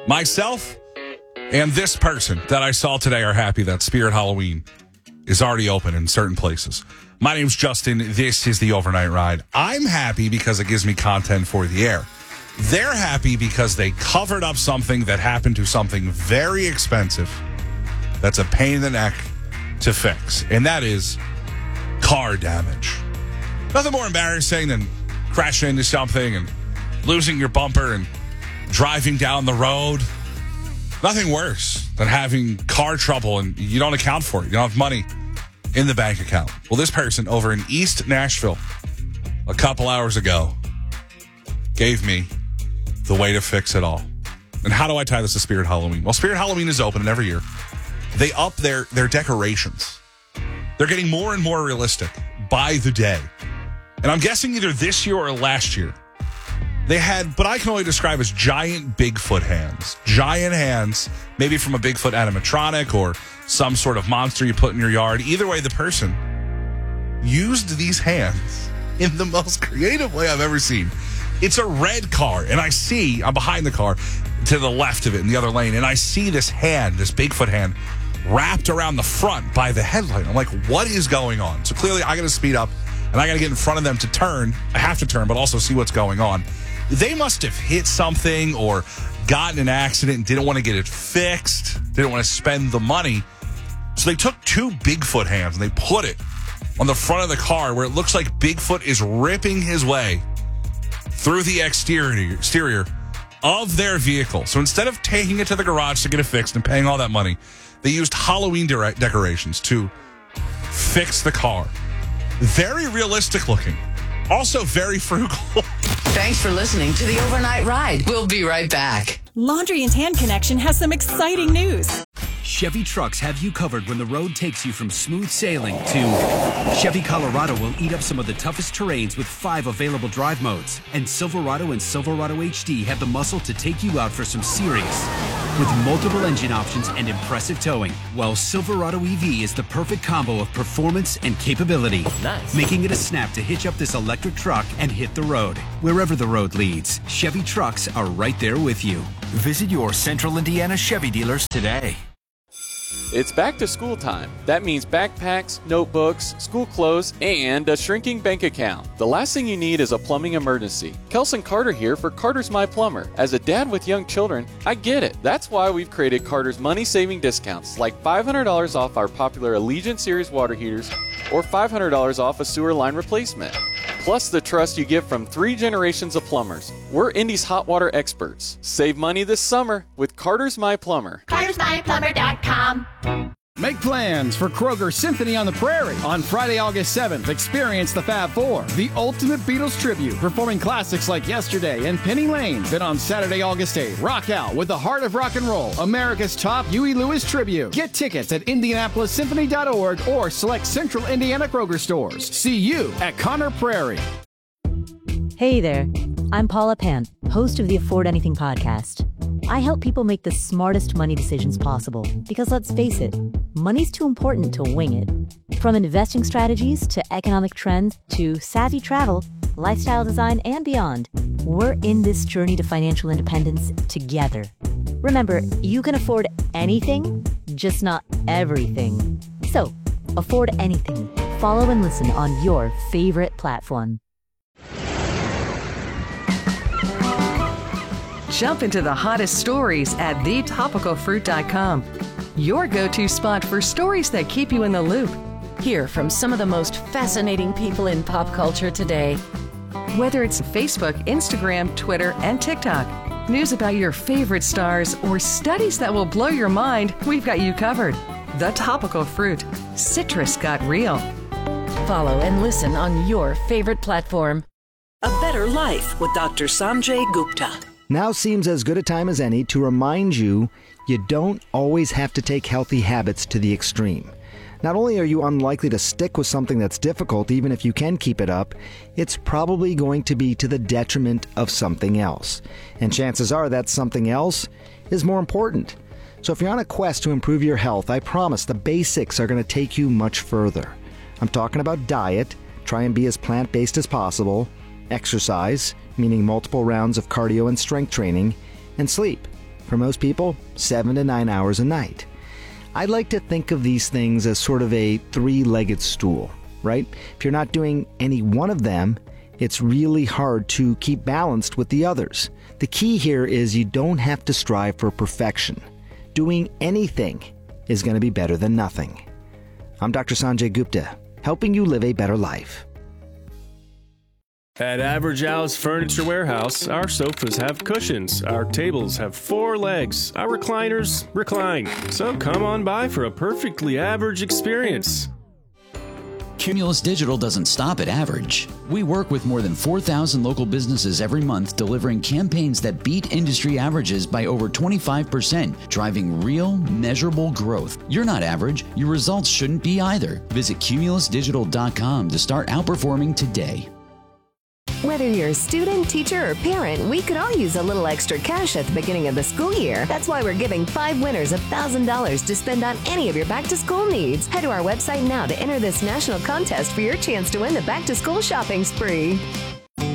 Myself and this person that I saw today are happy that Spirit Halloween is already open in certain places. My name's Justin. This is the Overnight Ride. I'm happy because it gives me content for the air. They're happy because they covered up something that happened to something very expensive that's a pain in the neck to fix, and that is car damage. Nothing more embarrassing than crashing into something and losing your bumper and driving down the road. Nothing worse than having car trouble and you don't account for it. You don't have money in the bank account. Well, this person over in East Nashville a couple hours ago gave me the way to fix it all. And how do I tie this to Spirit Halloween? Well, Spirit Halloween is open, and every year they up their decorations. They're getting more and more realistic by the day. And I'm guessing either this year or last year, they had what I can only describe as giant Bigfoot hands. Giant hands, maybe from a Bigfoot animatronic or some sort of monster you put in your yard. Either way, the person used these hands in the most creative way I've ever seen. It's a red car, and I'm behind the car to the left of it in the other lane, and I see this hand, this Bigfoot hand, wrapped around the front by the headlight. I'm like, what is going on? So clearly I got to speed up, and I got to get in front of them to turn. I have to turn, but also see what's going on. They must have hit something or gotten an accident and didn't want to get it fixed, didn't want to spend the money. So they took two Bigfoot hands and they put it on the front of the car where it looks like Bigfoot is ripping his way through the exterior of their vehicle. So instead of taking it to the garage to get it fixed and paying all that money, they used Halloween decorations to fix the car. Very realistic looking. Also very frugal. Thanks for listening to the Overnight Ride. We'll be right back. Laundry and Tan Connection has some exciting news. Chevy trucks have you covered when the road takes you from smooth sailing to Chevy Colorado will eat up some of the toughest terrains with 5 available drive modes. And Silverado and Silverado HD have the muscle to take you out for some serious with multiple engine options and impressive towing. While Silverado EV is the perfect combo of performance and capability. Nice. Making it a snap to hitch up this electric truck and hit the road. Wherever the road leads, Chevy trucks are right there with you. Visit your Central Indiana Chevy dealers today. It's back to school time. That means backpacks, notebooks, school clothes, and a shrinking bank account. The last thing you need is a plumbing emergency. Kelson Carter here for Carter's My Plumber. As a dad with young children, I get it. That's why we've created Carter's money-saving discounts, like $500 off our popular Allegiant Series water heaters or $500 off a sewer line replacement. Plus the trust you get from 3 generations of plumbers. We're Indy's hot water experts. Save money this summer with Carter's My Plumber. CartersMyPlumber.com. Make plans for Kroger Symphony on the Prairie on Friday, August 7th. Experience the Fab Four, the ultimate Beatles tribute, performing classics like Yesterday and Penny Lane. Then on Saturday, August 8th, rock out with the Heart of Rock and Roll, America's top Huey Lewis tribute. Get tickets at IndianapolisSymphony.org or select Central Indiana Kroger stores. See you at Conner Prairie. Hey there, I'm Paula Pant, host of the Afford Anything podcast. I help people make the smartest money decisions possible because, let's face it, money's too important to wing it. From investing strategies to economic trends to savvy travel, lifestyle design, and beyond, we're in this journey to financial independence together. Remember, you can afford anything, just not everything. So, afford anything. Follow and listen on your favorite platform. Jump into the hottest stories at thetopicalfruit.com. Your go-to spot for stories that keep you in the loop. Hear from some of the most fascinating people in pop culture today. Whether it's Facebook, Instagram, Twitter, and TikTok, news about your favorite stars, or studies that will blow your mind, we've got you covered. The Topical Fruit. Citrus got real. Follow and listen on your favorite platform. A Better Life with Dr. Sanjay Gupta. Now seems as good a time as any to remind you don't always have to take healthy habits to the extreme. Not only are you unlikely to stick with something that's difficult, even if you can keep it up, it's probably going to be to the detriment of something else. And chances are that something else is more important. So if you're on a quest to improve your health, I promise the basics are going to take you much further. I'm talking about diet, try and be as plant-based as possible, exercise, meaning multiple rounds of cardio and strength training, and sleep. For most people, 7 to 9 hours a night. I like to think of these things as sort of a three-legged stool, right? If you're not doing any one of them, it's really hard to keep balanced with the others. The key here is you don't have to strive for perfection. Doing anything is going to be better than nothing. I'm Dr. Sanjay Gupta, helping you live a better life. At Average Al's Furniture Warehouse, our sofas have cushions, our tables have 4 legs, our recliners recline. So come on by for a perfectly average experience. Cumulus Digital doesn't stop at average. We work with more than 4,000 local businesses every month, delivering campaigns that beat industry averages by over 25%, driving real, measurable growth. You're not average. Your results shouldn't be either. Visit cumulusdigital.com to start outperforming today. Whether you're a student, teacher, or parent, we could all use a little extra cash at the beginning of the school year. That's why we're giving 5 winners $1,000 to spend on any of your back-to-school needs. Head to our website now to enter this national contest for your chance to win the back-to-school shopping spree.